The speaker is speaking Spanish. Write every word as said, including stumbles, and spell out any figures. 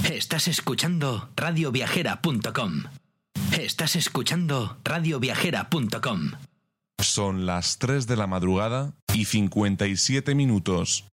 Estás escuchando radio viajera punto com. Estás escuchando radio viajera punto com. Son las tres de la madrugada y cincuenta y siete minutos.